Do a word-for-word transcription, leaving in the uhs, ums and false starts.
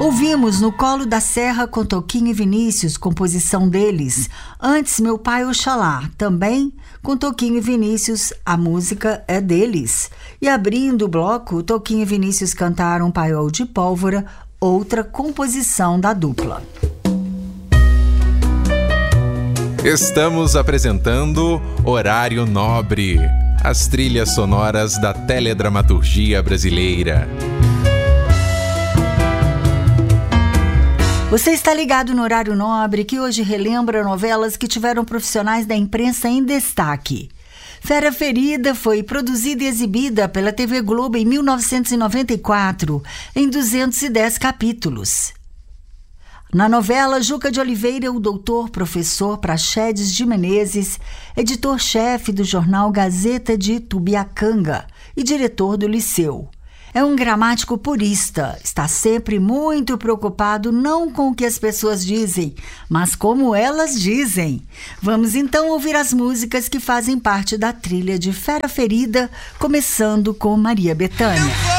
Ouvimos No Colo da Serra com Toquinho e Vinícius, composição deles. Antes, Meu Pai Oxalá, também com Toquinho e Vinícius, a música é deles. E abrindo o bloco, Toquinho e Vinícius cantaram Paiol de Pólvora, outra composição da dupla. Estamos apresentando Horário Nobre, as trilhas sonoras da teledramaturgia brasileira. Você está ligado no Horário Nobre, que hoje relembra novelas que tiveram profissionais da imprensa em destaque. Fera Ferida foi produzida e exibida pela T V Globo em mil novecentos e noventa e quatro, em duzentos e dez capítulos. Na novela, Juca de Oliveira é o doutor professor Praxedes de Menezes, editor-chefe do jornal Gazeta de Tubiacanga e diretor do Liceu. É um gramático purista, está sempre muito preocupado não com o que as pessoas dizem, mas como elas dizem. Vamos então ouvir as músicas que fazem parte da trilha de Fera Ferida, começando com Maria Bethânia.